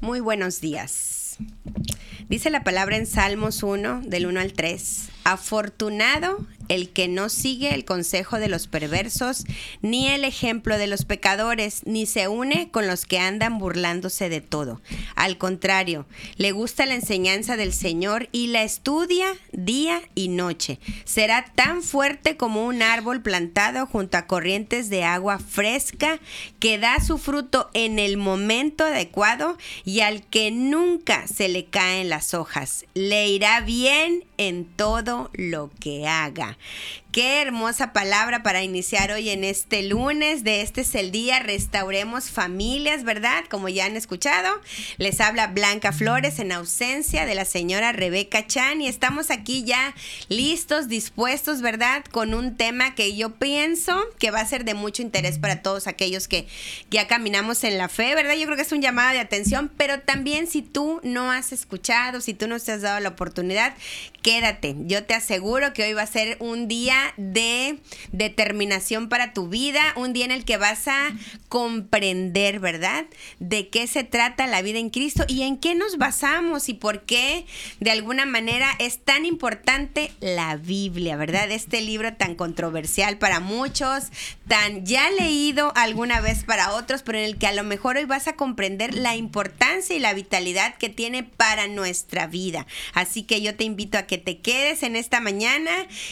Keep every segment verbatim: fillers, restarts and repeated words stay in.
Muy buenos días. Dice la palabra en Salmos uno, del uno al tres. Afortunado el que no sigue el consejo de los perversos, ni el ejemplo de los pecadores, ni se une con los que andan burlándose de todo. Al contrario, le gusta la enseñanza del Señor y la estudia día y noche. Será tan fuerte como un árbol plantado junto a corrientes de agua fresca, que da su fruto en el momento adecuado, y al que nunca se le caen las hojas. Le irá bien en todo lo que haga. Qué hermosa palabra para iniciar hoy en este lunes. De este es el día, restauremos familias, ¿verdad? Como ya han escuchado, les habla Blanca Flores en ausencia de la señora Rebeca Chan, y estamos aquí ya listos, dispuestos, ¿verdad? Con un tema que yo pienso que va a ser de mucho interés para todos aquellos que ya caminamos en la fe, ¿verdad? Yo creo que es un llamado de atención, pero también si tú no has escuchado, si tú no te has dado la oportunidad, quédate. Yo te aseguro que hoy va a ser un día de determinación para tu vida, un día en el que vas a comprender, ¿verdad?, de qué se trata la vida en Cristo y en qué nos basamos y por qué de alguna manera es tan importante la Biblia, ¿verdad? Este libro tan controversial para muchos, tan ya leído alguna vez para otros, pero en el que a lo mejor hoy vas a comprender la importancia y la vitalidad que tiene para nuestra vida. Así que yo te invito a que te quedes en esta mañana,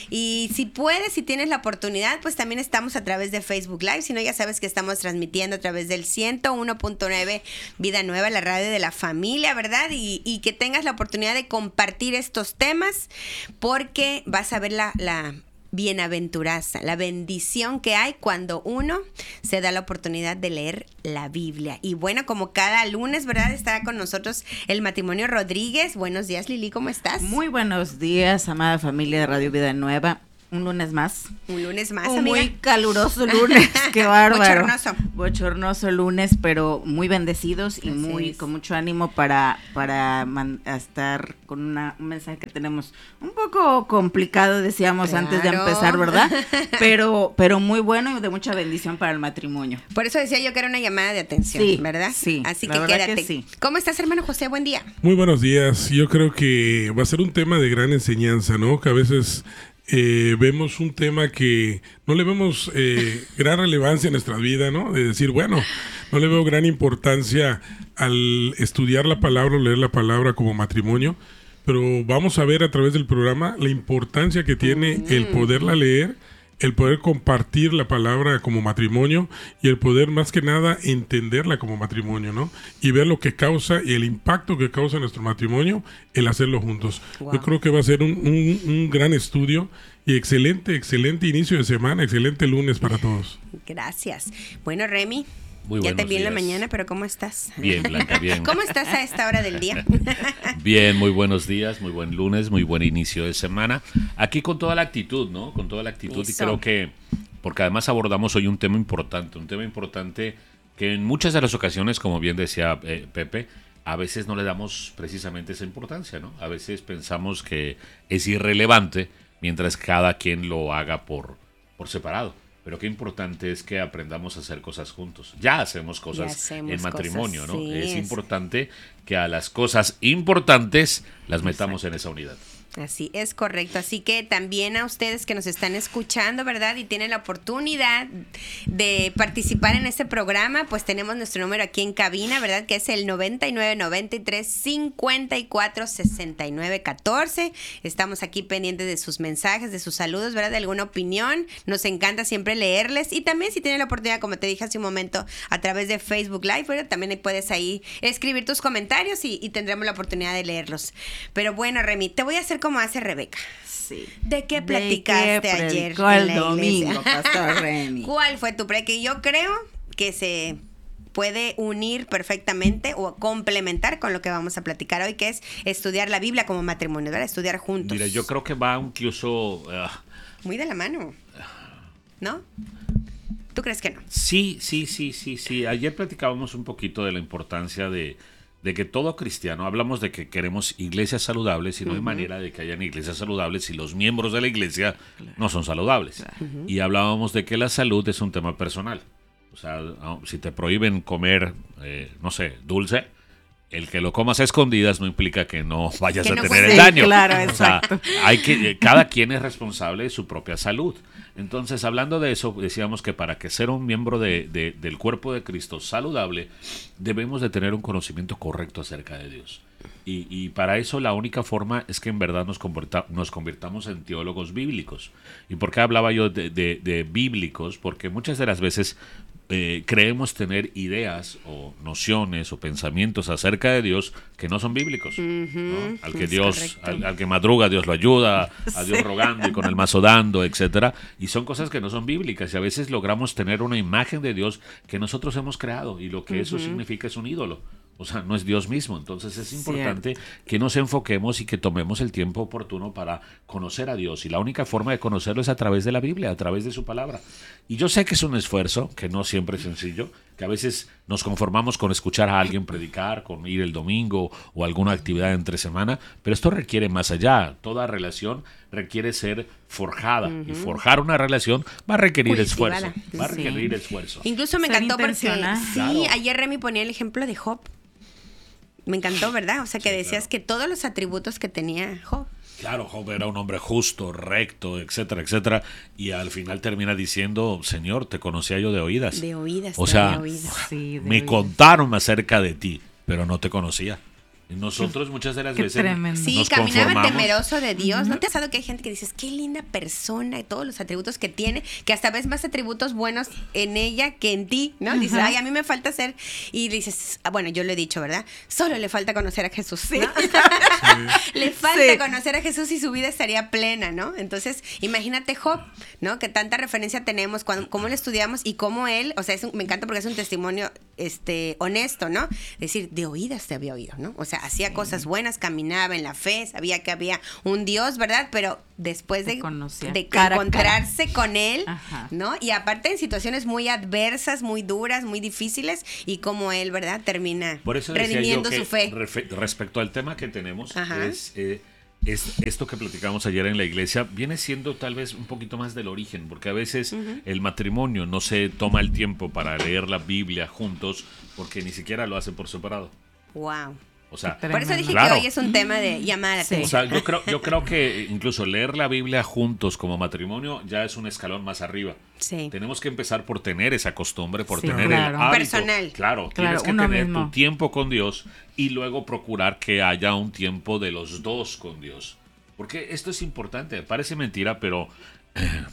y si puedes, si tienes la oportunidad, pues también estamos a través de Facebook Live. Si no, ya sabes que estamos transmitiendo a través del ciento uno punto nueve Vida Nueva, la radio de la familia, ¿verdad? Y, y que tengas la oportunidad de compartir estos temas, porque vas a ver la, la bienaventuranza, la bendición que hay cuando uno se da la oportunidad de leer la Biblia. Y bueno, como cada lunes, ¿verdad?, estará con nosotros el matrimonio Rodríguez. Buenos días, Lili, ¿cómo estás? Muy buenos días, amada familia de Radio Vida Nueva. Un lunes más. Un lunes más, Un amiga. muy caluroso lunes, qué bárbaro. Bochornoso. Bochornoso lunes, pero muy bendecidos y Así muy es. con mucho ánimo para, para man, estar con una, un mensaje que tenemos un poco complicado, decíamos Claro. antes de empezar, ¿verdad? Pero, pero muy bueno y de mucha bendición para el matrimonio. Por eso decía yo que era una llamada de atención, Sí, ¿verdad? sí, Así la que verdad quédate. que sí. ¿Cómo estás, hermano José? Buen día. Muy buenos días. Yo creo que va a ser un tema de gran enseñanza, ¿no? Que a veces eh, vemos un tema que no le vemos eh, gran relevancia en nuestra vida, ¿no? De decir, bueno, no le veo gran importancia al estudiar la palabra o leer la palabra como matrimonio, pero vamos a ver a través del programa la importancia que tiene mm. el poderla leer, el poder compartir la palabra como matrimonio y el poder más que nada entenderla como matrimonio, ¿no? Y ver lo que causa y el impacto que causa nuestro matrimonio el hacerlo juntos. Wow. Yo creo que va a ser un, un, un gran estudio y excelente, excelente inicio de semana, excelente lunes para todos. Gracias. Bueno, Remy. Muy ya te vi en la días. mañana, pero ¿cómo estás? Bien, Blanca, bien. ¿Cómo estás a esta hora del día? Bien, muy buenos días, muy buen lunes, muy buen inicio de semana. Aquí con toda la actitud, ¿no? Con toda la actitud. Eso. Y creo que, porque además abordamos hoy un tema importante, un tema importante que en muchas de las ocasiones, como bien decía eh, Pepe, a veces no le damos precisamente esa importancia, ¿no? A veces pensamos que es irrelevante mientras cada quien lo haga por, por separado. Pero qué importante es que aprendamos a hacer cosas juntos. Ya hacemos cosas ya hacemos en matrimonio, cosas, ¿no? Sí, es, es importante que a las cosas importantes las metamos Exacto. en esa unidad. Así es, correcto. Así que también a ustedes que nos están escuchando, ¿verdad?, y tienen la oportunidad de participar en este programa, pues tenemos nuestro número aquí en cabina, ¿verdad?, que es el noventa y nueve, noventa y tres, cincuenta y cuatro, sesenta y nueve, catorce. Estamos aquí pendientes de sus mensajes, de sus saludos, ¿verdad?, de alguna opinión. Nos encanta siempre leerles, y también si tienen la oportunidad, como te dije hace un momento, a través de Facebook Live, ¿verdad?, también puedes ahí escribir tus comentarios y, y tendremos la oportunidad de leerlos. Pero bueno, Remy, te voy a hacer como hace Rebeca. Sí. ¿De qué platicaste ¿De qué ayer el en la domingo, iglesia? Pastor Remy? ¿Cuál fue tu pre? Que yo creo que se puede unir perfectamente o complementar con lo que vamos a platicar hoy, que es estudiar la Biblia como matrimonio, ¿verdad? Estudiar juntos. Mira, yo creo que va incluso... Uh, Muy de la mano, ¿no? ¿Tú crees que no? Sí, sí, sí, sí, sí. Ayer platicábamos un poquito de la importancia de... de que todo cristiano, hablamos de que queremos iglesias saludables y no uh-huh. hay manera de que hayan iglesias saludables si los miembros de la iglesia claro. no son saludables. Claro. Uh-huh. Y hablábamos de que la salud es un tema personal. O sea, si te prohíben comer, eh, no sé, dulce, el que lo comas a escondidas no implica que no vayas Que a no tener fue- el Sí, daño. claro, O sea, exacto. hay que, cada quien es responsable de su propia salud. Entonces, hablando de eso, decíamos que para que ser un miembro de, de, del cuerpo de Cristo saludable, debemos de tener un conocimiento correcto acerca de Dios. Y, y para eso la única forma es que en verdad nos, converta, nos convirtamos en teólogos bíblicos. ¿Y por qué hablaba yo de, de, de bíblicos? Porque muchas de las veces eh, creemos tener ideas o nociones o pensamientos acerca de Dios que no son bíblicos. ¿no? Al que es Dios, correcto. al, al que madruga, Dios lo ayuda, a Dios Sí. rogando y con el mazo dando, etcétera. Y son cosas que no son bíblicas. Y a veces logramos tener una imagen de Dios que nosotros hemos creado. Y lo que eso significa es un ídolo. O sea, no es Dios mismo. Entonces es importante que nos enfoquemos y que tomemos el tiempo oportuno para conocer a Dios. Y la única forma de conocerlo es a través de la Biblia, a través de su palabra. Y yo sé que es un esfuerzo, que no siempre es sencillo, que a veces nos conformamos con escuchar a alguien predicar, con ir el domingo o alguna actividad entre semana, pero esto requiere más allá. Toda relación requiere ser forjada. Y forjar una relación va a requerir Cultivada. esfuerzo. Va a Sí. requerir esfuerzo. Incluso me Ser encantó porque intencional. sí, Claro. ayer Remy ponía el ejemplo de Job. Me encantó, ¿verdad? O sea, que Sí, decías claro. que todos los atributos que tenía Job. Claro, Job era un hombre justo, recto, etcétera, etcétera. Y al final termina diciendo, Señor, te conocía yo de oídas. De oídas, O te sea, había oído. Sí, de me oídas. contaron acerca de ti, pero no te conocía. Y nosotros muchas de las Qué veces tremendo. Sí, nos caminaba conformamos. temeroso de Dios. ¿No te ha pasado que hay gente que dices, qué linda persona y todos los atributos que tiene, que hasta ves más atributos buenos en ella que en ti, ¿no? Dices, ay, a mí me falta ser. Y dices, ah, bueno, yo lo he dicho, ¿verdad? Solo le falta conocer a Jesús. ¿no? Le falta Sí. conocer a Jesús y su vida estaría plena, ¿no? Entonces, imagínate Job, ¿no? Que tanta referencia tenemos, cuando, cómo lo estudiamos y cómo él, o sea, es un- me encanta porque es un testimonio este, honesto, ¿no? Decir, de oídas te había oído, ¿no? O sea, hacía cosas buenas, caminaba en la fe, sabía que había un Dios, ¿verdad? Pero después Te de, conocía de cara a encontrarse con él, Ajá. ¿no? Y aparte en situaciones muy adversas, muy duras, muy difíciles, y cómo él, ¿verdad? Termina Por eso decía yo redimiendo que su fe. refe- respecto al tema que tenemos, Ajá. es, eh, es esto que platicamos ayer en la iglesia, viene siendo tal vez un poquito más del origen, porque a veces el matrimonio no se toma el tiempo para leer la Biblia juntos, porque ni siquiera lo hacen por separado. Wow. O sea, Qué Por eso dije Claro. que hoy es un tema de llamada. Sí. o sea, yo creo, yo creo que incluso leer la Biblia juntos como matrimonio ya es un escalón más arriba. Sí. Tenemos que empezar por tener esa costumbre, por Sí, tener claro. el hábito. Personal. Claro, Claro, tienes que uno tener mismo. tu tiempo con Dios y luego procurar que haya un tiempo de los dos con Dios. Porque esto es importante, parece mentira, pero eh,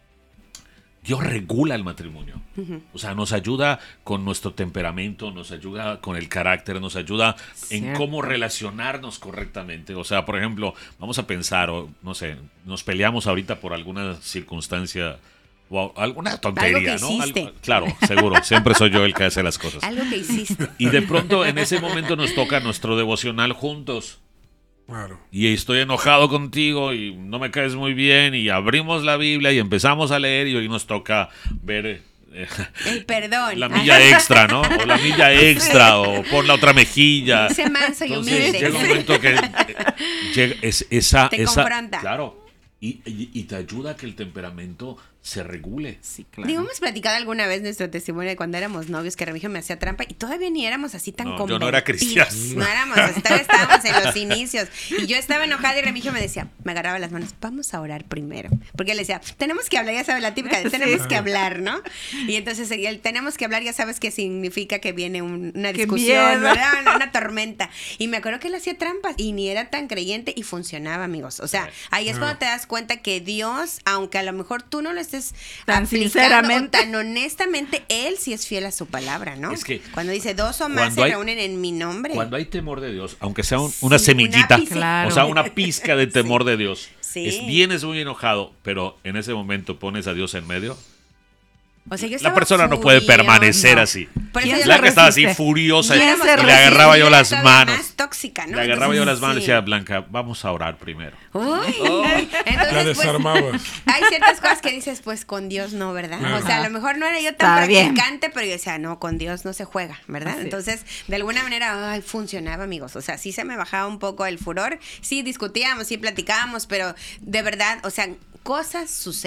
Dios regula el matrimonio. O sea, nos ayuda con nuestro temperamento, nos ayuda con el carácter, nos ayuda en Cierto. cómo relacionarnos correctamente. O sea, por ejemplo, vamos a pensar, o no sé, nos peleamos ahorita por alguna circunstancia o alguna tontería, que ¿no? hiciste. Algo- claro, seguro, siempre soy yo el que hace las cosas. Algo que hiciste. Y de pronto en ese momento nos toca nuestro devocional juntos. Claro. Y estoy enojado contigo y no me caes muy bien y abrimos la Biblia y empezamos a leer y hoy nos toca ver eh, El perdón. la milla extra, ¿no? O la milla extra o pon la otra mejilla. Dice manso y Entonces humilde. llega un momento que eh, llega es- esa, Te esa confronta. claro, y, y- y te ayuda a que el temperamento se regule. Sí, claro. Digo, hemos platicado alguna vez nuestro testimonio de cuando éramos novios, que Remigio me hacía trampa y todavía ni éramos así tan No, yo convertidos. no era cristiano. No éramos, así, todavía estábamos en los inicios. Y yo estaba enojada y Remigio me decía, me agarraba las manos, vamos a orar primero. Porque él decía, tenemos que hablar, ya sabes, la típica de tenemos Sí. que hablar, ¿no? Y entonces el tenemos que hablar, ya sabes que significa que viene un- una Qué discusión, miedo. ¿verdad? Una, una tormenta. Y me acuerdo que él hacía trampas y ni era tan creyente y funcionaba, amigos. O sea, ahí es cuando te das cuenta que Dios, aunque a lo mejor tú no lo estés Tan aplicando sinceramente. o tan honestamente, él sí es fiel a su palabra, ¿no? Es que cuando dice dos o más cuando se hay- reúnen en mi nombre. Cuando hay temor de Dios, aunque sea un- una Sí, semillita, una pizca. Claro. o sea, una pizca de temor de Dios, Sí. es, vienes muy enojado, pero en ese momento pones a Dios en medio, O sea, yo la estaba persona no puede furiosa. permanecer no. así. Por ¿Quién eso se yo La que estaba así resiste? furiosa y, ¿Quién se y le resiste? agarraba yo era las todavía manos. más tóxica, ¿no? Le agarraba yo Entonces, las manos y sí. decía, Blanca, vamos a orar primero. Uy. La Entonces, pues, desarmabas. hay ciertas cosas que dices, pues con Dios no, ¿verdad? Ajá. O sea, a lo mejor no era yo tan Está bien. practicante, pero yo decía, no, con Dios no se juega, ¿verdad? Así es. Entonces, de alguna manera, ay, funcionaba, amigos. O sea, sí se me bajaba un poco el furor, sí discutíamos, sí platicábamos, pero de verdad, o sea, cosas suceden,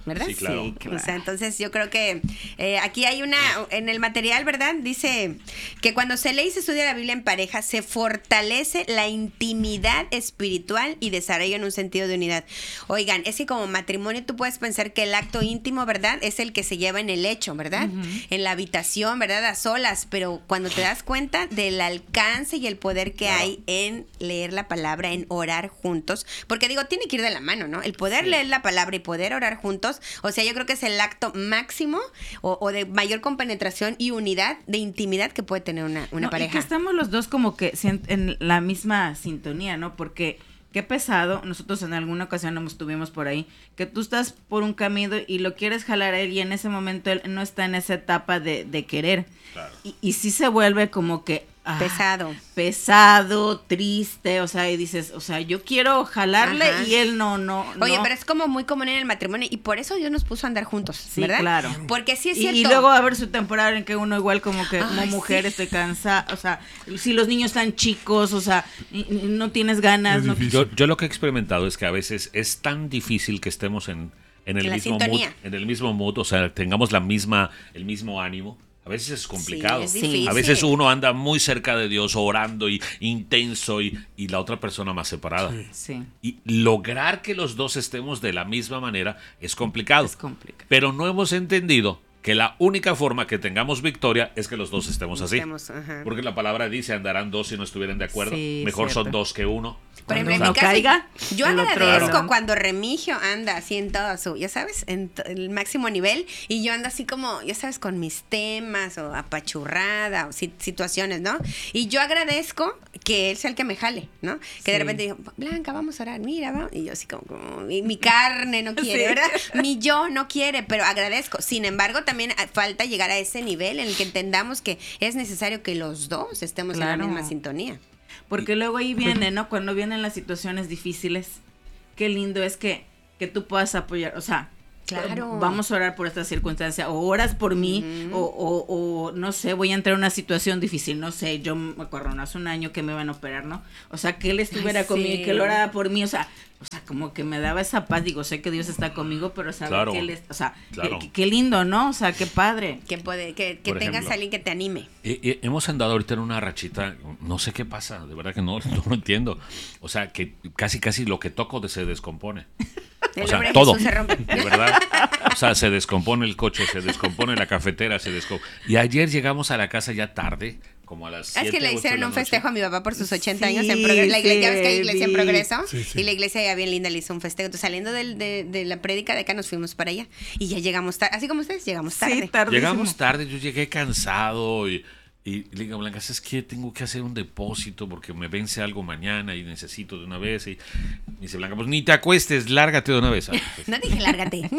¿verdad? Sí, claro. Sí, claro. O sea, entonces yo creo que eh, aquí hay una, en el material, ¿verdad? Dice que cuando se lee y se estudia la Biblia en pareja, se fortalece la intimidad espiritual y desarrolla en un sentido de unidad. Oigan, es que como matrimonio tú puedes pensar que el acto íntimo, ¿verdad? Es el que se lleva en el hecho, ¿verdad? Uh-huh. En la habitación, ¿verdad? A solas, pero cuando te das cuenta del alcance y el poder que claro. hay en leer la palabra, en orar juntos, porque digo, tiene que ir de la mano, ¿no? El poder sí. leer la palabra y poder orar juntos, o sea, yo creo que es el acto máximo o, o de mayor compenetración y unidad de intimidad que puede tener una, una no, pareja. Y que estamos los dos como que en la misma sintonía, ¿no? Porque qué pesado, nosotros en alguna ocasión nos estuvimos por ahí, que tú estás por un camino y lo quieres jalar a él y en ese momento él no está en esa etapa de, de querer. Claro. Y, y sí se vuelve como que ah, pesado. Pesado, triste, o sea, y dices, o sea, yo quiero jalarle Ajá. y él no, no, Oye, no. pero es como muy común en el matrimonio y por eso Dios nos puso a andar juntos, sí, ¿verdad? Claro. Porque sí es cierto. Y, y luego va a haber su temporada en que uno igual como que, Ay, como mujer, sí. estoy cansada, o sea, si los niños están chicos, o sea, y, y no tienes ganas. No, yo, yo lo que he experimentado es que a veces es tan difícil que estemos en, en el en mismo mood, en el mismo mood, o sea, tengamos la misma, el mismo ánimo. A veces es complicado. Sí, es difícil. A veces uno anda muy cerca de Dios, orando y intenso, y, y la otra persona más separada. Sí. Y lograr que los dos estemos de la misma manera es complicado. Es complicado. Pero no hemos entendido que la única forma que tengamos victoria es que los dos estemos así. Estemos, porque la palabra dice, andarán dos si no estuvieran de acuerdo. Sí, Mejor cierto. son dos que uno. Por ejemplo, en no mi caso, caiga, yo el otro agradezco lado. cuando Remigio anda así en todo su, ya sabes, en t- el máximo nivel, y yo ando así como, ya sabes, con mis temas o apachurrada o si- situaciones, ¿no? Y yo agradezco que él sea el que me jale, ¿no? Que Sí. de repente digo, Blanca, vamos a orar, mira, vamos. Y yo así como, como mi, mi carne no quiere, Sí. ¿verdad? Mi yo no quiere, pero agradezco. Sin embargo, también falta llegar a ese nivel en el que entendamos que es necesario que los dos estemos Claro. en la misma sintonía. Porque luego ahí viene, ¿no? Cuando vienen las situaciones difíciles, qué lindo es que, que tú puedas apoyar, o sea, Claro. vamos a orar por esta circunstancia, o oras por mí, Uh-huh. o, o, o no sé, voy a entrar en una situación difícil, no sé, yo me acuerdo hace un año que me iban a operar, ¿no? O sea, que él estuviera Ay, conmigo sí. y que él orara por mí, o sea, o sea, como que me daba esa paz, digo, sé que Dios está conmigo, pero saber Claro. que él es, o sea, Claro. qué, qué lindo, ¿no? O sea, qué padre. Que, puede, que, que Por tengas ejemplo. a alguien que te anime. Eh, eh, hemos andado ahorita en una rachita, no sé qué pasa, de verdad que no, no lo entiendo. O sea, que casi casi lo que toco de se descompone. El O sea, nombre de todo. Jesús se rompe. De verdad. O sea, se descompone el coche, se descompone la cafetera, se descompone. Y ayer llegamos a la casa ya tarde, como a las siete, Es que le ocho de hicieron la un noche. festejo a mi papá por sus ochenta Sí, años en progreso. La iglesia, ya ves que hay sí, iglesia en vi. progreso. Sí, sí. Y la iglesia ya bien linda le hizo un festejo. Entonces, saliendo del, de, de la prédica de acá, nos fuimos para allá. Y ya llegamos tarde. Así como ustedes, llegamos tarde. Sí, tardísimo. Llegamos tarde, yo llegué cansado y, y le digo a Blanca, es que tengo que hacer un depósito porque me vence algo mañana y necesito de una vez. Y me dice Blanca, pues ni te acuestes, lárgate de una vez. No dije, lárgate.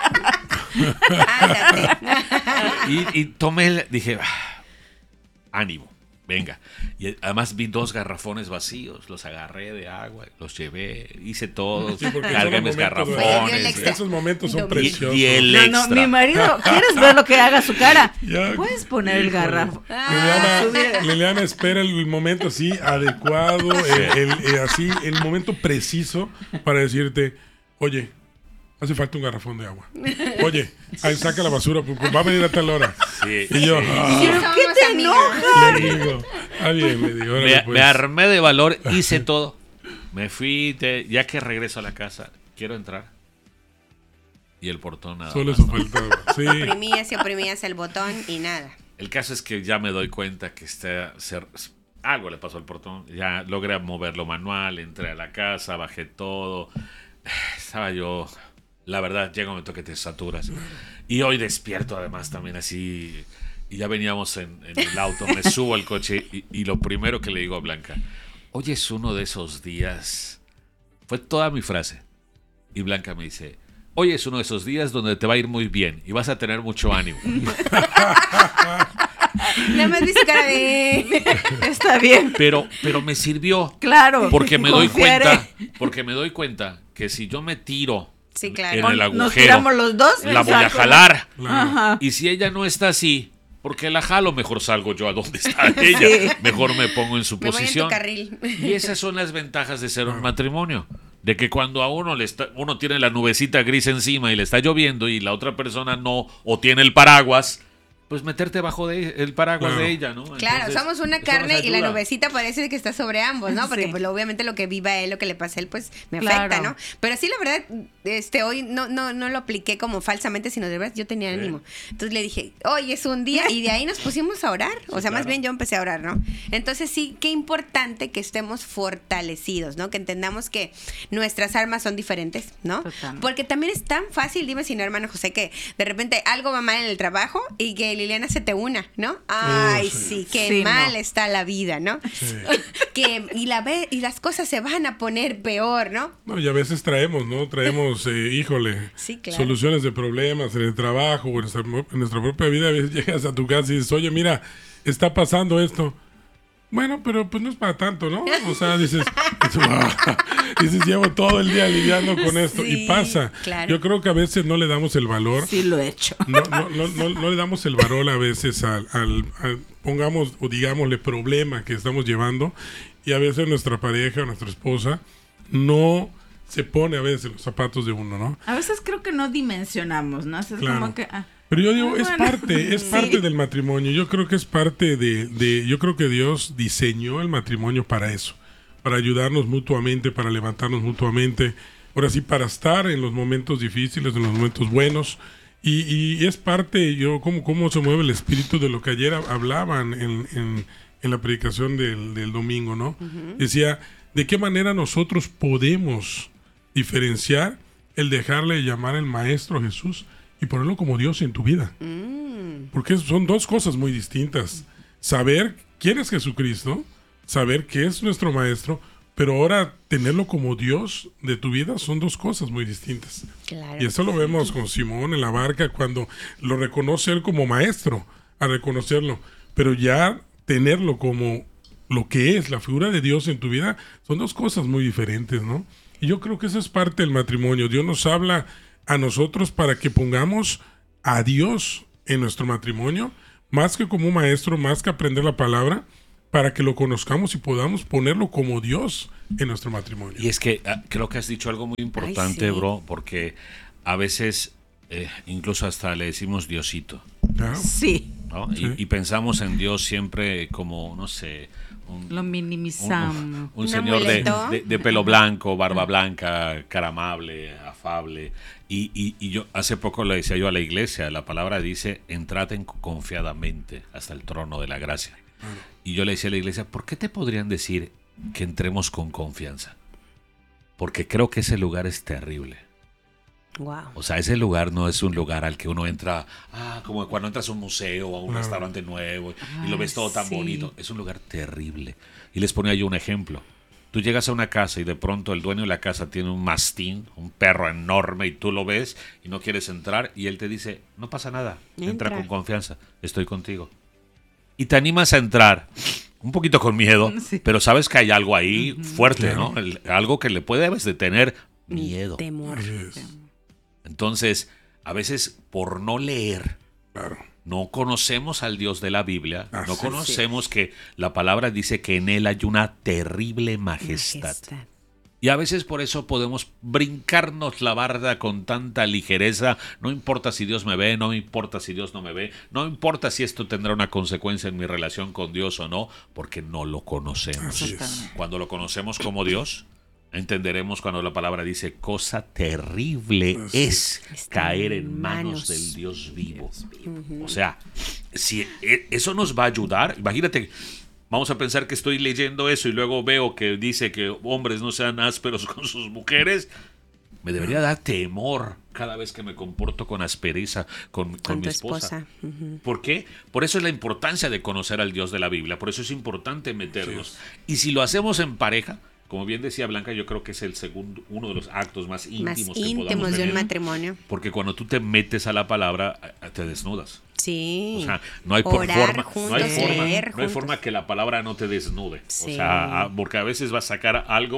Ándate. Y, y tomé, el- dije, "Ah, ánimo, venga". Y además vi dos garrafones vacíos, los agarré de agua, los llevé, hice todo, Sí, porque cargué son mis momentos, Dio el garrafones. extra. Esos momentos son No, preciosos. y el No, no, extra. mi marido, ¿quieres ver lo que haga su cara? Ya, Puedes poner el híjole. garrafo. Liliana, Ah, Liliana espera el momento así adecuado, el, el- el- así el momento preciso para decirte, oye, hace falta un garrafón de agua. Oye, ahí saca la basura, pues, va a venir a tal hora. Sí. Y yo, ah, ¿Pero qué Somos te amigas. enoja? le digo, ah, bien, le digo, órale, Me, pues. me armé de valor, hice todo. Me fui, te- ya que regreso a la casa, quiero entrar. Y el portón nada Solo más, eso ¿no? faltaba. Sí. Oprimías y oprimías el botón y nada. El caso es que ya me doy cuenta que está cer- algo le pasó al portón. Ya logré moverlo manual, entré a la casa, bajé todo. Estaba yo, la verdad, llega un momento que te saturas. Y hoy despierto además también así. Y ya veníamos en, en el auto, me subo al coche y, y lo primero que le digo a Blanca, hoy es uno de esos días. Fue toda mi frase. Y Blanca me dice, hoy es uno de esos días donde te va a ir muy bien y vas a tener mucho ánimo. Nada más vi su cara de... Está bien. Pero, pero me sirvió. Claro. Porque me doy Confiaré. cuenta, porque me doy cuenta que si yo me tiro Sí, claro. en el Nos agujero, tiramos los dos. la voy a Exacto. jalar. Ajá. Y si ella no está así, porque la jalo, mejor salgo yo a donde está ella. Sí. Mejor me pongo en su Me voy en tu posición. carril. Y esas son las ventajas de ser un matrimonio. de que cuando a uno le está, uno tiene la nubecita gris encima y le está lloviendo y la otra persona no, o tiene el paraguas, pues meterte bajo de el paraguas claro. de ella, ¿no? Entonces, claro, somos una carne y la nubecita parece que está sobre ambos, ¿no? Porque sí. pues obviamente lo que viva él, lo que le pasa a él, pues me Claro. afecta, ¿no? Pero sí, la verdad, este hoy no no no lo apliqué como falsamente, sino de verdad yo tenía Sí. ánimo. Entonces le dije, hoy es un día, y de ahí nos pusimos a orar. O Sí, sea, más claro. bien yo empecé a orar, ¿no? Entonces sí, qué importante que estemos fortalecidos, ¿no? Que entendamos que nuestras armas son diferentes, ¿no? Totalmente. Porque también es tan fácil, dime si no, hermano José, que de repente algo va mal en el trabajo y que Liliana se te une, ¿no? Ay, Oh, sí. sí, qué Sí, mal no. está la vida, ¿no? Sí. Que, y, la ve, y las cosas se van a poner peor, ¿no? No, y a veces traemos, ¿no? Traemos, eh, híjole, Sí, claro. soluciones de problemas en el trabajo o en nuestra, en nuestra propia vida. A veces llegas a tu casa y dices, oye, mira, está pasando esto. Bueno, pero pues no es para tanto, ¿no? O sea, dices, dices, llevo todo el día lidiando con esto. Sí, y pasa. claro. Yo creo que a veces no le damos el valor. Sí lo he hecho. No, no, no, no, no le damos el valor a veces al, al, al, pongamos o digámosle, problema que estamos llevando, y a veces nuestra pareja, nuestra esposa, no se pone a veces los zapatos de uno, ¿no? A veces creo que no dimensionamos, ¿no? Es Claro. como que... ah, Pero yo digo, Ah, es bueno. parte, es Sí. parte del matrimonio. Yo creo que es parte de, de, yo creo que Dios diseñó el matrimonio para eso, para ayudarnos mutuamente, para levantarnos mutuamente, ahora sí, para estar en los momentos difíciles, en los momentos buenos. Y, y es parte, yo, cómo, cómo se mueve el espíritu de lo que ayer hablaban en, en, en la predicación del, del domingo, ¿no? Uh-huh. Decía, ¿de qué manera nosotros podemos diferenciar el dejarle llamar el Maestro Jesús y ponerlo como Dios en tu vida? Mm. Porque son dos cosas muy distintas. Saber quién es Jesucristo, saber que es nuestro Maestro, pero ahora tenerlo como Dios de tu vida son dos cosas muy distintas. Claro. Y eso lo vemos con Simón en la barca cuando lo reconoce él como Maestro, a reconocerlo. Pero ya tenerlo como lo que es la figura de Dios en tu vida son dos cosas muy diferentes, ¿no? Y yo creo que eso es parte del matrimonio. Dios nos habla a nosotros para que pongamos a Dios en nuestro matrimonio, más que como un maestro, más que aprender la palabra, para que lo conozcamos y podamos ponerlo como Dios en nuestro matrimonio. Y es que uh, creo que has dicho algo muy importante, Ay, sí. bro, porque a veces eh, incluso hasta le decimos Diosito, Claro. sí, ¿no? Sí. Y, y pensamos en Dios siempre como, no sé, un, lo un, minimizamos. un Un señor de, amuleto. de- de pelo blanco, barba blanca, cara amable, afable. Y, y, y yo hace poco le decía yo a la iglesia, la palabra dice, entraten confiadamente hasta el trono de la gracia. Y yo le decía a la iglesia, ¿por qué te podrían decir que entremos con confianza? Porque creo que ese lugar es terrible. Wow. O sea, ese lugar no es un lugar al que uno entra, ah, como cuando entras a un museo o a un Claro. restaurante nuevo y lo Ah, ves todo tan sí. bonito. Es un lugar terrible. Y les ponía yo un ejemplo. Tú llegas a una casa y de pronto el dueño de la casa tiene un mastín, un perro enorme, y tú lo ves y no quieres entrar y él te dice, no pasa nada, entra, Entra. con confianza, estoy contigo. Y te animas a entrar, un poquito con miedo, Sí. pero sabes que hay algo ahí fuerte, Claro. ¿no? El- algo que le puede debes de tener miedo. Temor. Así es. Entonces, a veces por no leer, Claro. no conocemos al Dios de la Biblia, Así no es. conocemos que la palabra dice que en él hay una terrible majestad. Majestad. Y a veces por eso podemos brincarnos la barda con tanta ligereza. No importa si Dios me ve, no me importa si Dios no me ve, no importa si esto tendrá una consecuencia en mi relación con Dios o no, porque no lo conocemos. Así es. Totalmente. Cuando lo conocemos como Dios, entenderemos cuando la palabra dice cosa terrible Así es Está caer en en manos manos del Dios vivo. Ujú. O sea, si e- eso nos va a ayudar, imagínate, vamos a pensar que estoy leyendo eso y luego veo que dice que hombres no sean ásperos con sus mujeres. Me debería dar temor cada vez que me comporto con aspereza con, con Con mi tu esposa. esposa. Ujú. ¿Por qué? Por eso es la importancia de conocer al Dios de la Biblia. Por eso es importante meternos. Y si lo hacemos en pareja, como bien decía Blanca, yo creo que es el segundo, uno de los actos más íntimos Más que podamos íntimos de tener. un matrimonio. Porque cuando tú te metes a la palabra, a- a- te desnudas. Sí. O sea, no hay por Orar forma, juntos, no hay forma, leer no hay juntos. forma que la palabra no te desnude. Sí. O sea, a- porque a veces vas a sacar algo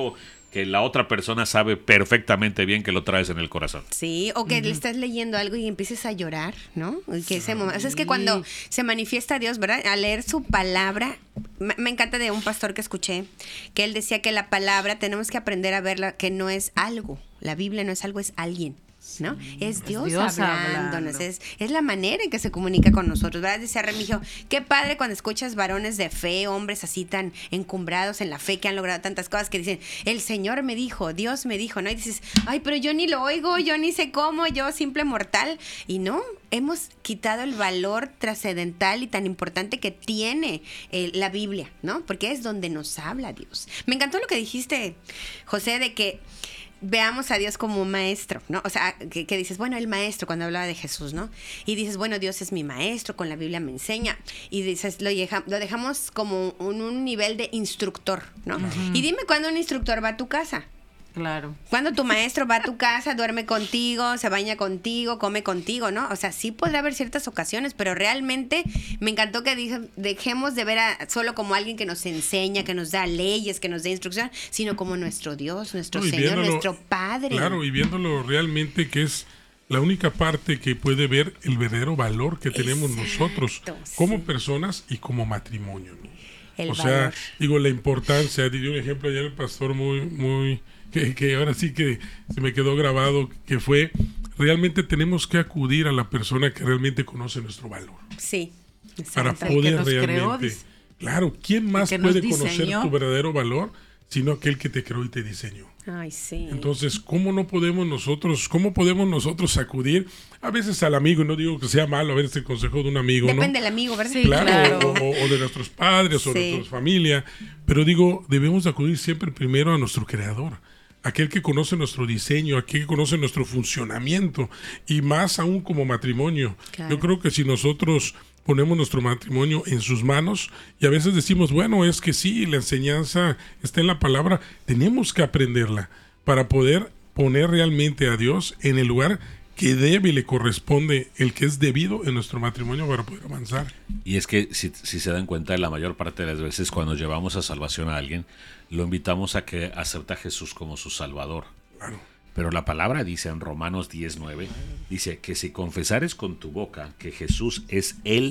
que la otra persona sabe perfectamente bien que lo traes en el corazón. Sí, o que uh-huh. le estás leyendo algo y empieces a llorar, ¿no? Que ese momento, o sea, es que cuando se manifiesta Dios, ¿verdad? Al leer su palabra, me, me encanta de un pastor que escuché, que él decía que la palabra tenemos que aprender a verla, que no es algo, la Biblia no es algo, es alguien. ¿No? Es Dios, es Dios hablándonos, hablando. es, es la manera en que se comunica con nosotros, ¿verdad? Decía Remigio, qué padre cuando escuchas varones de fe, hombres así tan encumbrados en la fe, que han logrado tantas cosas, que dicen, el Señor me dijo, Dios me dijo, ¿no? Y dices, ay, pero yo ni lo oigo, yo ni sé cómo, yo simple mortal. Y no, hemos quitado el valor trascendental y tan importante que tiene eh, la Biblia, ¿no? Porque es donde nos habla Dios. Me encantó lo que dijiste, José, de que veamos a Dios como un maestro, ¿no? O sea, que, que dices, bueno, el maestro, cuando hablaba de Jesús, ¿no? Y dices, bueno, Dios es mi maestro, con la Biblia me enseña. Y dices, lo, deja, lo dejamos como un, un nivel de instructor, ¿no? Uh-huh. Y dime cuándo un instructor va a tu casa. Claro. Cuando tu maestro va a tu casa, duerme contigo, se baña contigo, come contigo, ¿no? O sea, sí podrá haber ciertas ocasiones, pero realmente me encantó que dije, dejemos de ver a, solo como alguien que nos enseña, que nos da leyes, que nos da instrucción, sino como nuestro Dios, nuestro no, Señor, viéndolo, nuestro Padre. Claro, y viéndolo realmente que es la única parte que puede ver el verdadero valor que tenemos Exacto, nosotros como sí. personas y como matrimonio, ¿no? El o valor. sea, digo, la importancia, di un ejemplo ayer el pastor muy, muy... Que, que ahora sí que se me quedó grabado, que fue, realmente tenemos que acudir a la persona que realmente conoce nuestro valor. Sí, para poder realmente... Creó, claro, ¿quién más puede conocer tu verdadero valor sino aquel que te creó y te diseñó? Ay, sí. Entonces, ¿cómo no podemos nosotros, cómo podemos nosotros acudir a veces al amigo? Y no digo que sea malo a ver este consejo de un amigo, Depende ¿no? del amigo, ¿verdad? Sí, claro, claro. O, o de nuestros padres sí. o de nuestra familia. Pero digo, debemos acudir siempre primero a nuestro creador. Aquel que conoce nuestro diseño, aquel que conoce nuestro funcionamiento y más aún como matrimonio. Claro. Yo creo que si nosotros ponemos nuestro matrimonio en sus manos y a veces decimos, bueno, es que sí, la enseñanza está en la palabra, tenemos que aprenderla para poder poner realmente a Dios en el lugar que debe y le corresponde, el que es debido en nuestro matrimonio para poder avanzar. Y es que si, si se dan cuenta, la mayor parte de las veces cuando llevamos a salvación a alguien, lo invitamos a que acepte a Jesús como su Salvador. Claro. Pero la palabra dice en Romanos diez nueve, dice que si confesares con tu boca que Jesús es el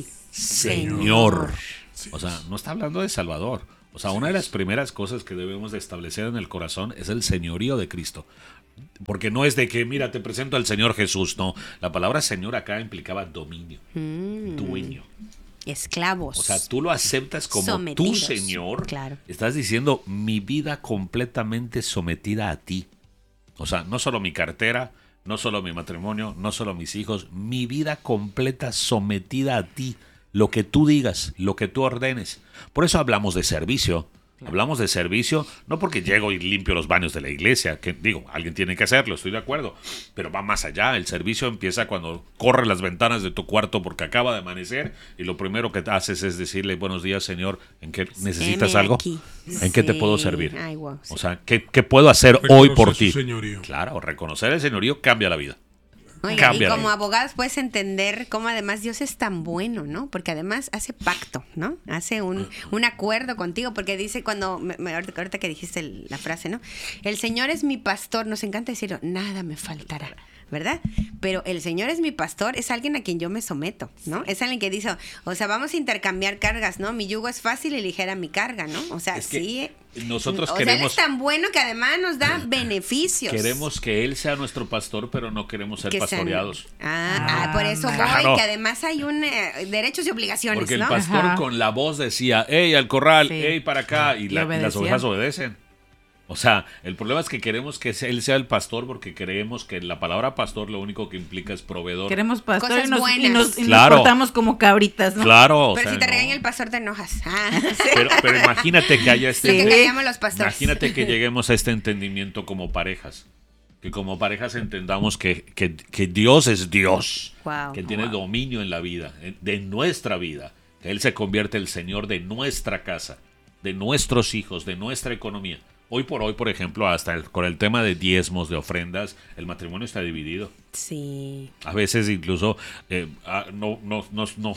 Señor, sí. o sea, no está hablando de Salvador. O sea, una de las primeras cosas que debemos de establecer en el corazón es el señorío de Cristo. Porque no es de que, mira, te presento al Señor Jesús, no. La palabra Señor acá implicaba dominio, mm. dueño. Esclavos. O sea, tú lo aceptas como sometidos. Tu Señor. Claro. Estás diciendo mi vida completamente sometida a ti. O sea, no solo mi cartera, no solo mi matrimonio, no solo mis hijos, mi vida completa sometida a ti. Lo que tú digas, lo que tú ordenes. Por eso hablamos de servicio. Claro. Hablamos de servicio, no porque llego y limpio los baños de la iglesia, que digo, alguien tiene que hacerlo, estoy de acuerdo, pero va más allá. El servicio empieza cuando corres las ventanas de tu cuarto porque acaba de amanecer y lo primero que haces es decirle, buenos días, Señor, ¿en qué necesitas algo? Aquí. ¿En sí. qué te puedo servir? Ay, wow, sí. O sea, ¿qué, qué puedo hacer reconocer hoy por ti? Señorío. Claro, reconocer el señorío cambia la vida. Oiga, y como abogados puedes entender cómo además Dios es tan bueno, ¿no? Porque además hace pacto, ¿no? Hace un, un acuerdo contigo, porque dice cuando, me, me, ahorita, ahorita que dijiste el, la frase, ¿no? El Señor es mi pastor, nos encanta decirlo, nada me faltará, ¿verdad? Pero el Señor es mi pastor, es alguien a quien yo me someto, ¿no? Es alguien que dice, o sea, vamos a intercambiar cargas, ¿no? Mi yugo es fácil y ligera mi carga, ¿no? O sea, es que sí... Nosotros o queremos, sea, él es tan bueno que además nos da beneficios. Queremos que él sea nuestro pastor, pero no queremos ser que pastoreados. Sean, ah, ah, por eso claro. voy, que además hay un eh, derechos y obligaciones, porque ¿no? el pastor Ajá. con la voz decía, hey, al corral, sí. hey, para acá, y, y la, las ovejas obedecen. O sea, el problema es que queremos que él sea el pastor porque creemos que la palabra pastor lo único que implica es proveedor. Queremos pastor Cosas y nos, buenas. y nos, y claro. nos portamos como cabritas, ¿no? Claro. Pero o sea, si te no. regaña el pastor te enojas. Ah, sí. pero, pero imagínate que haya este... Lo que callamos los pastores. Imagínate que lleguemos a este entendimiento como parejas. Que como parejas entendamos que, que, que Dios es Dios. Wow. Que tiene wow. dominio en la vida, de nuestra vida. Que Él se convierte el Señor de nuestra casa, de nuestros hijos, de nuestra economía. Hoy por hoy, por ejemplo, hasta el, con el tema de diezmos, de ofrendas, el matrimonio está dividido. Sí. A veces incluso, eh, no, no, no, no.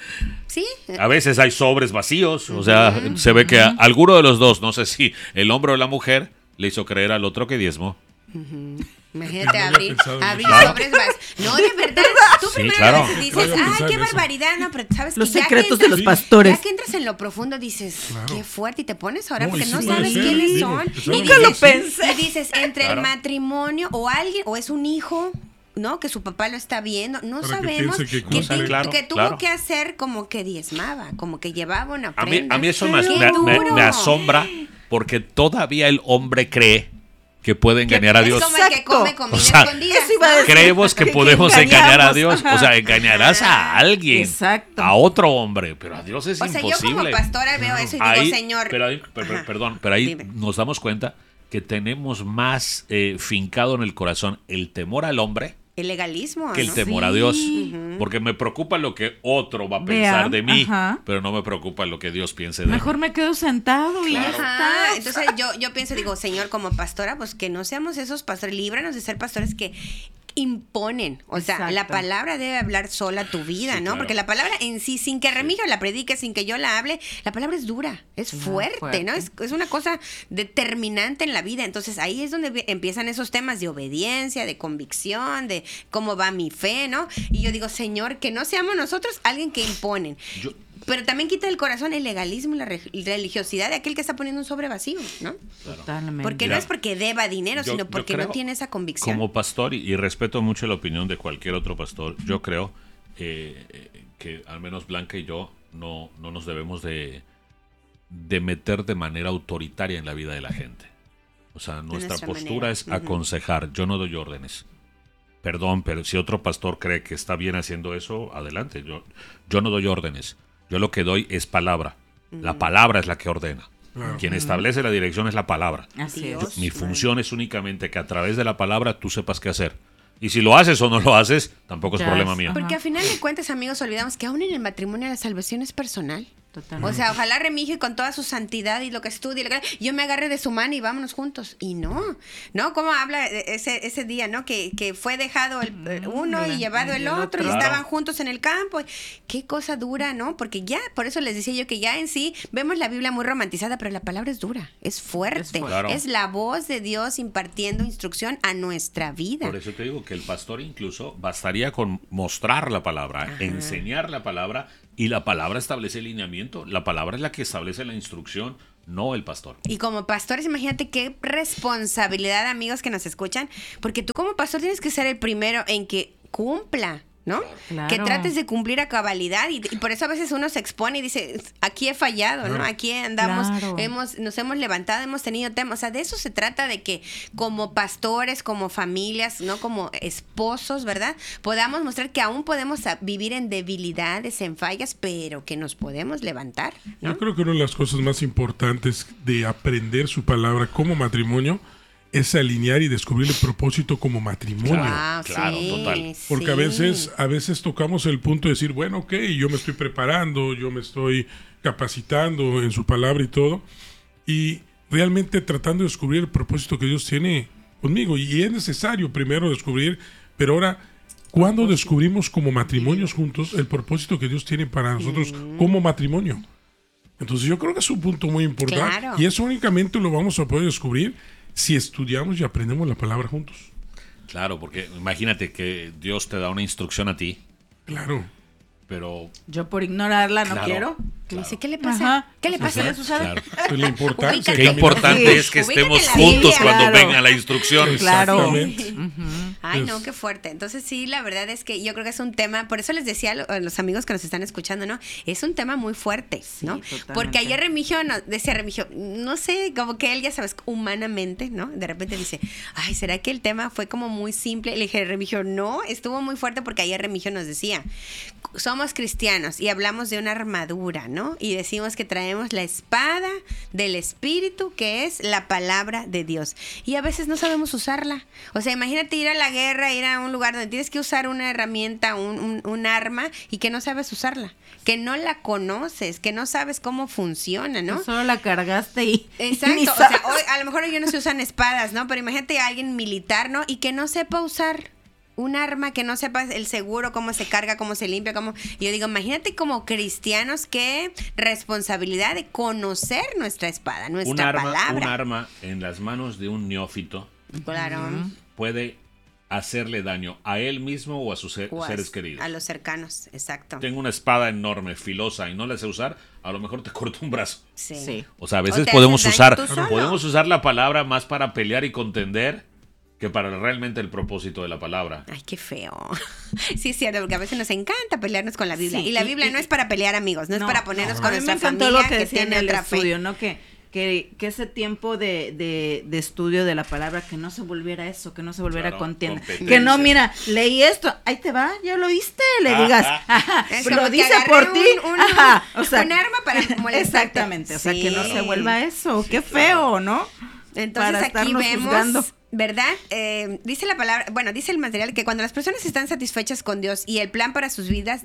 Sí. A veces hay sobres vacíos, o sea, uh-huh. se ve que a, alguno de los dos, no sé si el hombre o la mujer, le hizo creer al otro que diezmó. Uh-huh. Imagínate no abrir, abrir claro. sobres vas. No, de verdad, tú Sí, primero claro. dices, Claro, ay, pensar qué en eso. barbaridad, no, pero sabes Los que ya secretos que de los entras- pastores. Ya que entras en lo profundo dices, Claro. qué fuerte, y te pones a orar No, porque y no sí puede sabes ser, quiénes digo, son. pues, Y nunca lo dices- pensé. Y dices, entre Claro. el matrimonio o alguien, o es un hijo, ¿no? Que su papá lo está viendo, no Para que sabemos piense que que, cosa- te- Claro, que tuvo claro. que hacer como que diezmaba, como que llevaba una A mí, prenda. a mí eso me, ¡Qué me- me- duro! me asombra porque todavía el hombre cree que puede engañar a Es Dios. como el que Exacto. come comida O sea, escondida, eso iba a ¿no? decir. Creemos que Que podemos engañamos, engañar a Dios. ajá. O sea, engañarás a alguien. Exacto. A otro hombre. Pero a Dios es O sea, yo imposible. como pastora veo eso y digo, Ahí- Señor. Pero ahí, per- per- Ajá. perdón, pero ahí Dime. nos damos cuenta que tenemos más eh, fincado en el corazón el temor al hombre El legalismo, que el ¿no? temor a Sí. Dios. Ujú. Porque me preocupa lo que otro va a Vea, pensar de mí, ajá. pero no me preocupa lo que Dios piense de Mejor mí. me quedo sentado y ya Ajá, está. entonces yo, yo pienso, digo, Señor, como pastora, pues que no seamos esos pastores, líbranos de ser pastores que imponen, o sea, Exacto. la palabra debe hablar sola tu vida, Sí, ¿no? claro. Porque la palabra en sí, sin que Remigio la predique, sin que yo la hable, la palabra es dura, es Claro, fuerte, fuerte. ¿no? Es, es una cosa determinante en la vida, entonces ahí es donde vi- empiezan esos temas de obediencia, de convicción, de cómo va mi fe, ¿no? Y yo digo, Señor, que no seamos nosotros alguien que imponen. Yo- Pero también quita del corazón el legalismo y la re- religiosidad de aquel que está poniendo un sobre vacío, ¿no? Totalmente. Porque Mira, no es porque deba dinero, yo- sino yo porque creo, no tiene esa convicción. Como pastor, y, y respeto mucho la opinión de cualquier otro pastor, yo creo eh, eh, que al menos Blanca y yo no, no nos debemos de, de meter de manera autoritaria en la vida de la gente. O sea, nuestra, nuestra postura manera. es Ujú. aconsejar, yo no doy órdenes. Perdón, pero si otro pastor cree que está bien haciendo eso, adelante. Yo, yo no doy órdenes. Yo lo que doy es palabra. La palabra es la que ordena. Claro. Quien establece la dirección es la palabra. Así es. Dios. Mi función es únicamente que a través de la palabra tú sepas qué hacer. Y si lo haces o no lo haces, tampoco es Ya problema es- mío. Porque Ajá. a final de cuentas, amigos, olvidamos que aún en el matrimonio la salvación es personal. Totalmente. O sea, ojalá Remigio y con toda su santidad y lo que estudia, y lo que- yo me agarre de su mano y vámonos juntos. Y no, ¿no? ¿Cómo habla ese, ese día, ¿no? Que, que fue dejado el, el uno y llevado el otro y Claro. estaban juntos en el campo. Qué cosa dura, ¿no? Porque ya, por eso les decía yo que ya en sí vemos la Biblia muy romantizada, pero la palabra es dura, es fuerte. Es fuerte. Claro. Es la voz de Dios impartiendo instrucción a nuestra vida. Por eso te digo que el pastor incluso bastaría con mostrar la palabra, enseñar la palabra, y la palabra establece el lineamiento. La palabra es la que establece la instrucción, no el pastor. Y como pastores, imagínate qué responsabilidad, amigos que nos escuchan, porque tú como pastor tienes que ser el primero en que cumpla, ¿no? Claro. Que trates de cumplir a cabalidad y, y por eso a veces uno se expone y dice, aquí he fallado, ¿no? Claro. Aquí andamos, Claro. hemos, nos hemos levantado, hemos tenido temas, o sea, de eso se trata, de que como pastores, como familias, no como esposos, ¿verdad? Podamos mostrar que aún podemos a- vivir en debilidades, en fallas, pero que nos podemos levantar, ¿no? Yo creo que una de las cosas más importantes de aprender su palabra como matrimonio es alinear y descubrir el propósito como matrimonio. Ah, Claro, sí, total. Porque sí. a veces, a veces tocamos el punto de decir, bueno, ok, yo me estoy preparando, yo me estoy capacitando en su palabra y todo, y realmente tratando de descubrir el propósito que Dios tiene conmigo. Y es necesario primero descubrir, pero ahora, ¿cuándo descubrimos como matrimonios juntos el propósito que Dios tiene para nosotros como matrimonio? Entonces yo creo que es un punto muy importante. Claro. Y eso únicamente lo vamos a poder descubrir si estudiamos y aprendemos la palabra juntos. Claro, porque imagínate que Dios te da una instrucción a ti, Claro. pero... Yo por ignorarla no Claro. quiero. Que dice, ¿qué le pasa? Ajá. ¿Qué le Pues, pasa? ¿sí, Susana? Claro. Pues la importancia. Ubícate. Qué de caminar importante Sí. es que Ubícate estemos en la juntos Biblia. cuando Claro. venga la instrucción. Claro. Exactamente. Ay, Es- no, qué fuerte. Entonces, sí, la verdad es que yo creo que es un tema, por eso les decía a lo- a los amigos que nos están escuchando, ¿no? Es un tema muy fuerte, ¿no? totalmente. Porque ayer Remigio nos decía, Remigio, no sé, como que él, ya sabes, humanamente, ¿no? De repente dice, ay, ¿será que el tema fue como muy simple? Le dije, Remigio, no, estuvo muy fuerte porque ayer Remigio nos decía, somos cristianos y hablamos de una armadura, ¿no? Y decimos que traemos la espada del Espíritu, que es la palabra de Dios. Y a veces no sabemos usarla. O sea, imagínate ir a la guerra, ir a un lugar donde tienes que usar una herramienta, un, un, un arma, y que no sabes usarla, que no la conoces, que no sabes cómo funciona, ¿no? Tú solo la cargaste y. y ni Exacto, o sea, sabes. hoy, a lo mejor hoy no se usan espadas, ¿no? Pero imagínate a alguien militar, ¿no? Y que no sepa usar un arma que no sepas el seguro, cómo se carga, cómo se limpia, cómo... Y yo digo, imagínate como cristianos qué responsabilidad de conocer nuestra espada, nuestra un arma, palabra. Un arma en las manos de un neófito Claro. puede hacerle daño a él mismo o a sus ser- O a- seres queridos. A los cercanos, exacto. Tengo una espada enorme, filosa, y no la sé usar, a lo mejor te corto un brazo. Sí. Sí. O sea, a O veces te podemos haces daño usar, tú solo. podemos usar la palabra más para pelear y contender que para realmente el propósito de la palabra. Ay, qué feo. Sí, es cierto, porque a veces nos encanta pelearnos con la Biblia. Sí, y la y- Biblia y- no es para pelear, amigos, no, es para ponernos no. con A mí me nuestra encantó familia lo que, que decía en tiene el otra estudio, fe. ¿no? Que, que, que ese tiempo de, de, de estudio de la palabra, que no se volviera eso, que no se volviera Claro, contienda. competencia. Que no, mira, leí esto, ahí te va, ya lo oíste, le digas, ajá, Es lo como que dice agarré por ti, un- un- ajá, o sea, un arma para molestarte. exactamente, o sea, que no Sí. se vuelva eso, qué feo, ¿no? Entonces Para aquí estarnos vemos, juzgando. ¿verdad? Eh, dice la palabra, bueno, dice el material que cuando las personas están satisfechas con Dios y el plan para sus vidas,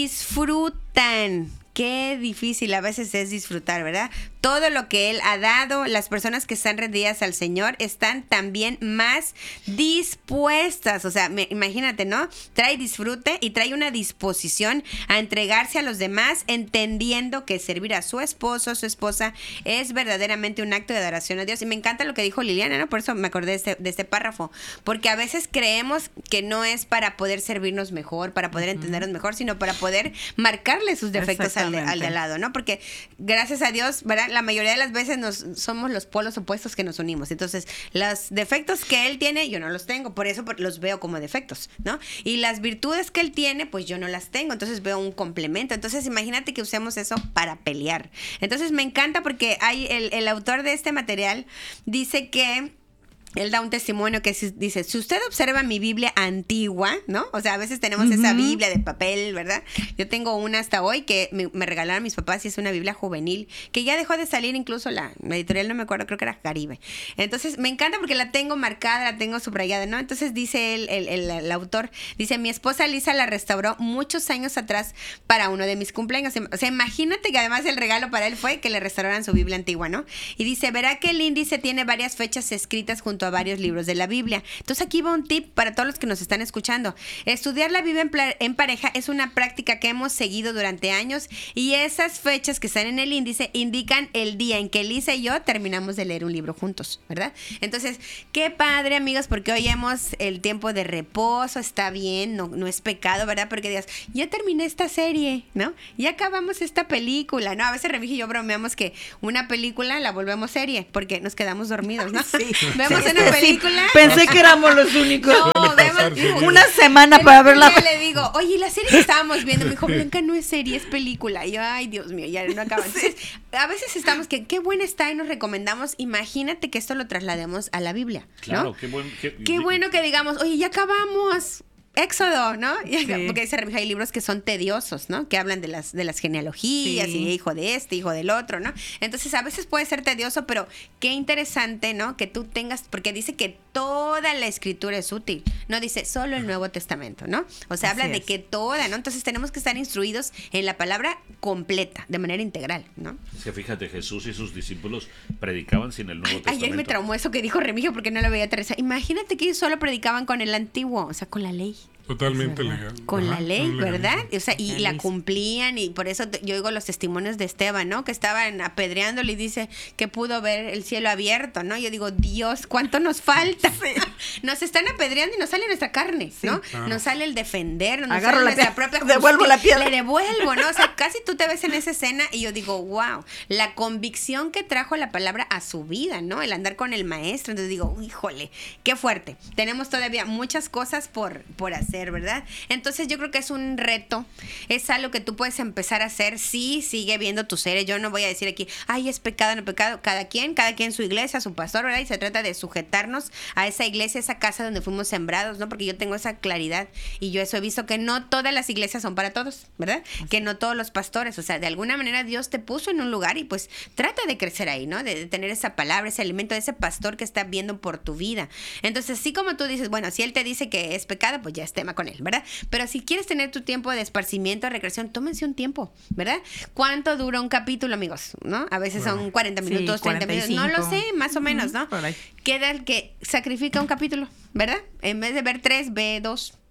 disfrutan. Qué difícil a veces es disfrutar, ¿verdad? Todo lo que Él ha dado, las personas que están rendidas al Señor están también más dispuestas. O sea, me, imagínate, ¿no? Trae disfrute y trae una disposición a entregarse a los demás, entendiendo que servir a su esposo, a su esposa, es verdaderamente un acto de adoración a Dios. Y me encanta lo que dijo Liliana, ¿no? Por eso me acordé de este, de este párrafo. Porque a veces creemos que no es para poder servirnos mejor, para poder entendernos mejor, sino para poder marcarle sus defectos al de, al de al lado, ¿no? Porque gracias a Dios, ¿verdad? La mayoría de las veces nos somos los polos opuestos que nos unimos. Entonces, los defectos que él tiene, yo no los tengo, por eso los veo como defectos, ¿no? Y las virtudes que él tiene, pues yo no las tengo, entonces veo un complemento. Entonces, imagínate que usemos eso para pelear. Entonces, me encanta porque hay el, el autor de este material dice que él da un testimonio que dice, si usted observa mi Biblia antigua, ¿no? O sea, a veces tenemos uh-huh. esa Biblia de papel, ¿verdad? Yo tengo una hasta hoy que me, me regalaron mis papás y es una Biblia juvenil, que ya dejó de salir incluso la, la editorial, no me acuerdo, creo que era Caribe. Entonces, me encanta porque la tengo marcada, la tengo subrayada, ¿no? Entonces, dice él, el, el, el autor, dice, mi esposa Lisa la restauró muchos años atrás para uno de mis cumpleaños. O sea, imagínate que además el regalo para él fue que le restauraran su Biblia antigua, ¿no? Y dice, verá que el índice tiene varias fechas escritas junto a varios libros de la Biblia. Entonces aquí va un tip para todos los que nos están escuchando. Estudiar la Biblia en, pla- en pareja es una práctica que hemos seguido durante años y esas fechas que están en el índice indican el día en que Lisa y yo terminamos de leer un libro juntos, ¿verdad? Entonces, qué padre, amigos, porque hoy hemos el tiempo de reposo, está bien, no, no es pecado, ¿verdad? Porque digas, ya terminé esta serie, ¿no? Ya acabamos esta película, ¿no? A veces Remigio y yo bromeamos que una película la volvemos serie porque nos quedamos dormidos, ¿no? Sí. Vemos Sí, una sí, película. Pensé que éramos los únicos. No, vemos una semana el para otro verla. día le digo, oye, la serie que estábamos viendo, me dijo, Blanca, no es serie, es película. Y yo, ay, Dios mío, ya no acaba. Entonces, a veces estamos que qué buena está y nos recomendamos. Imagínate que esto lo traslademos a la Biblia, ¿no? Claro, qué, buen, qué, Qué bueno que digamos, oye, ya acabamos. Éxodo, ¿no? Sí. Porque dice Remigio, hay libros que son tediosos, ¿no? Que hablan de las, de las genealogías sí. y hijo de este, hijo del otro, ¿no? Entonces, a veces puede ser tedioso, pero qué interesante, ¿no? Que tú tengas, porque dice que toda la escritura es útil. No dice solo el Nuevo Testamento, ¿no? O sea, Así habla es. de que toda, ¿no? Entonces, tenemos que estar instruidos en la palabra completa, de manera integral, ¿no? Es que fíjate, Jesús y sus discípulos predicaban sin el Nuevo Ay, Testamento. Ayer me traumó eso que dijo Remigio porque no lo veía Teresa. Imagínate que ellos solo predicaban con el antiguo, o sea, con la ley. Totalmente legal. Con Ajá, la ley, ¿verdad? O sea, y la la cumplían y por eso te, yo oigo los testimonios de Esteban, ¿no? Que estaban apedreándole y dice que pudo ver el cielo abierto, ¿no? Yo digo, Dios, ¿cuánto nos falta? Sí. Nos están apedreando y nos sale nuestra carne, ¿no? Sí. Ah. Nos sale el defender, nos Agarro sale la nuestra piedra, propia justicia. Devuelvo la piedra. Le devuelvo, ¿no? O sea, casi tú te ves en esa escena y yo digo, wow, la convicción que trajo la palabra a su vida, ¿no? El andar con el maestro. Entonces digo, híjole, qué fuerte. Tenemos todavía muchas cosas por, por hacer, ¿verdad? Entonces yo creo que es un reto, es algo que tú puedes empezar a hacer, sí, sigue viendo tu serie, yo no voy a decir aquí, ay, es pecado, no pecado, cada quien, cada quien su iglesia, su pastor, ¿verdad? Y se trata de sujetarnos a esa iglesia, esa casa donde fuimos sembrados, ¿no? Porque yo tengo esa claridad y yo eso he visto que no todas las iglesias son para todos, ¿verdad? Que no todos los pastores, o sea, de alguna manera Dios te puso en un lugar y pues trata de crecer ahí, ¿no? De, de tener esa palabra, ese alimento de ese pastor que está viendo por tu vida. Entonces, así como tú dices, bueno, si él te dice que es pecado, pues ya es tema con él, ¿verdad? Pero si quieres tener tu tiempo de esparcimiento, de recreación, tómense un tiempo, ¿verdad? ¿Cuánto dura un capítulo, amigos? ¿No? A veces bueno, son cuarenta minutos, sí, treinta minutos, no lo sé, más o menos, ¿no? Queda el que sacrifica un capítulo, ¿verdad? En vez de ver tres, ve dos.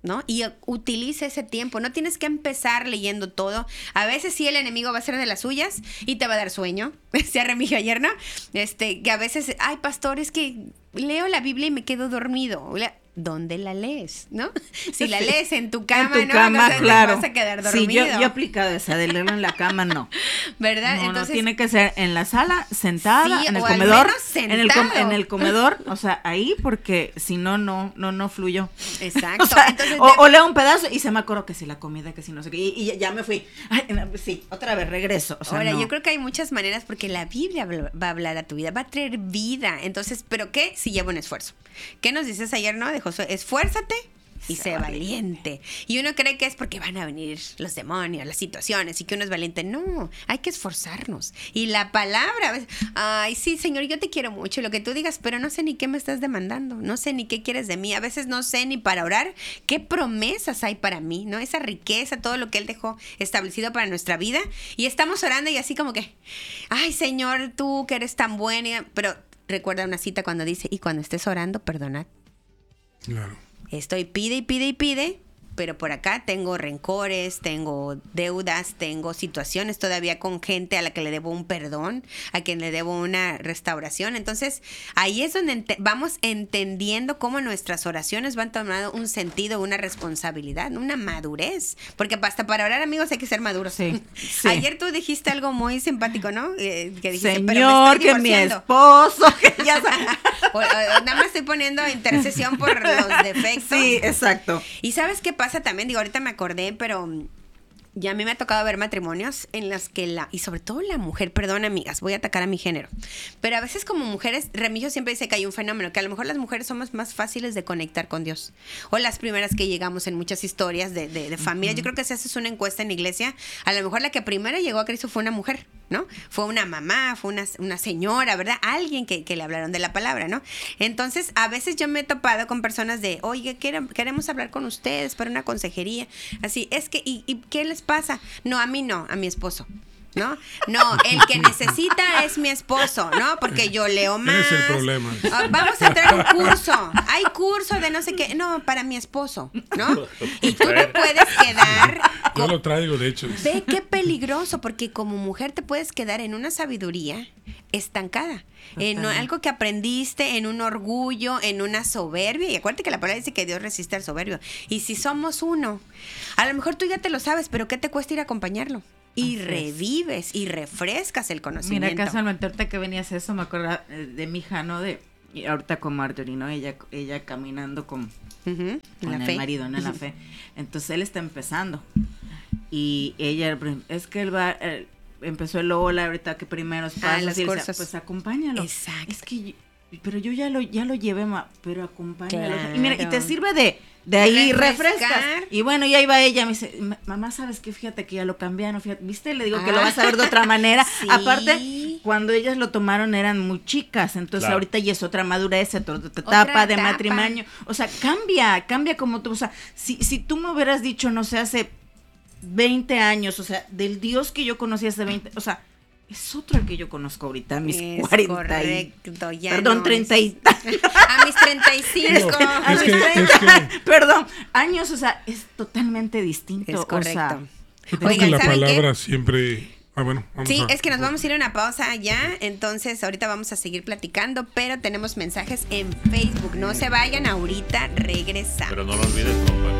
¿no? Y utiliza ese tiempo. No tienes que empezar leyendo todo. A veces sí el enemigo va a ser de las suyas y te va a dar sueño. Decía Remigio ayer, ¿no? Este, que a veces, ay, pastor, es que leo la Biblia y me quedo dormido. ¿Dónde la lees? ¿No? Si la lees en tu cama, en tu ¿no? cama, Entonces claro. te vas a quedar dormido. Sí, yo, yo he aplicado esa de leerlo en la cama, no. ¿Verdad? No, Entonces, no, tiene que ser en la sala, sentada, sí, en el o al comedor, menos en el, com- sentado. en el comedor, o sea, ahí, porque si no, no, no, no fluyó. Exacto. O, sea, Entonces, o, de- o leo un pedazo y se me acuerdo que si la comida, que si no sé qué, y, y ya me fui. Ay, no, pues sí, otra vez regreso. O sea, Ahora, no. yo creo que hay muchas maneras porque la Biblia va a hablar a tu vida, va a traer vida. Entonces, ¿pero qué? Si lleva un esfuerzo. ¿Qué nos dices ayer, no? De Josué, esfuérzate y sé valiente. Y uno cree que es porque van a venir los demonios, las situaciones y que uno es valiente. No, hay que esforzarnos. Y la palabra, ay, sí, Señor, yo te quiero mucho, lo que tú digas, pero no sé ni qué me estás demandando, no sé ni qué quieres de mí. A veces no sé ni para orar qué promesas hay para mí, ¿no? Esa riqueza, todo lo que Él dejó establecido para nuestra vida. Y estamos orando y así como que, ay, Señor, tú que eres tan buena. Pero recuerda una cita cuando dice, y cuando estés orando, perdonad. Claro. Estoy pide y pide y pide, pero por acá tengo rencores, tengo deudas, tengo situaciones todavía con gente a la que le debo un perdón, a quien le debo una restauración. Entonces, ahí es donde ente- vamos entendiendo cómo nuestras oraciones van tomando un sentido, una responsabilidad, una madurez. Porque hasta para orar, amigos, hay que ser maduros. Sí, sí. Ayer tú dijiste algo muy simpático, ¿no? Eh, que dijiste, Señor, pero me estoy que mi divorciando. esposo, que ya sabes. O- o- nada más estoy poniendo intercesión por los defectos. Sí, exacto. Y ¿sabes qué pasa también? Digo, ahorita me acordé, pero mm, ya a mí me ha tocado ver matrimonios en los que la, y sobre todo la mujer, perdón amigas, voy a atacar a mi género, pero a veces como mujeres, Remigio siempre dice que hay un fenómeno, que a lo mejor las mujeres somos más fáciles de conectar con Dios, o las primeras que llegamos en muchas historias de, de, de familia. Uh-huh. Yo creo que si haces una encuesta en iglesia, a lo mejor la que primero llegó a Cristo fue una mujer, ¿no? Fue una mamá, fue una, una señora, ¿verdad? Alguien que, que le hablaron de la palabra, ¿no? Entonces, a veces yo me he topado con personas de, oye, queremos hablar con ustedes para una consejería. Así, es que, ¿y, y qué les pasa? No, a mí no, a mi esposo. ¿No? No, el que necesita es mi esposo, ¿no? Porque yo leo más. Ese es el problema. Uh, vamos a entrar a un curso. Hay curso de no sé qué. No, para mi esposo, ¿no? Y tú te puedes quedar. Yo lo traigo, de hecho. Ve qué peligroso, porque como mujer te puedes quedar en una sabiduría estancada. En algo que aprendiste, en un orgullo, en una soberbia. Y acuérdate que la palabra dice que Dios resiste al soberbio. Y si somos uno, a lo mejor tú ya te lo sabes, pero ¿qué te cuesta ir a acompañarlo? Y así revives es. Y refrescas el conocimiento. Mira, casualmente ahorita que venías eso, me acuerdo de mi hija, ¿no? De, y ahorita con Marjorie, ¿no? Ella, ella caminando con, uh-huh. con la el fe. marido, ¿no? En la fe. Entonces él está empezando. Y ella, es que él va, él, empezó el hola, ahorita que primeros pasos. Ah, los y cursos. Dice, pues acompáñalo. Exacto. Es que, pero yo ya lo, ya lo llevé, ma, pero acompáñalo. Claro. Y mira, y te sirve de... De ahí refrescar. refrescas. Y bueno, y ahí va ella, me dice, mamá, ¿sabes qué? Fíjate que ya lo cambiaron, fíjate, ¿viste? Le digo ah, que lo vas a ver de otra manera. Sí. Aparte, cuando ellas lo tomaron eran muy chicas, entonces claro. Ahorita ya es otra madurez, otra etapa de matrimonio. O sea, cambia, cambia como tú, o sea, si, si tú me hubieras dicho, no sé, hace veinte años, o sea, del Dios que yo conocí hace veinte, o sea, es otro el que yo conozco ahorita, a mis es cuarenta. Correcto, ya Perdón, no treinta y... A mis treinta y cinco. No, a es mis que, treinta. Es que, perdón, años, o sea, es totalmente distinto. Es correcto. O sea, yo creo Oigan, que la palabra qué? siempre... Ah, bueno, vamos sí, a, es que nos vamos a ir a una pausa ya, entonces ahorita vamos a seguir platicando, pero tenemos mensajes en Facebook. No se vayan, ahorita regresamos. Pero no lo olvides, compa.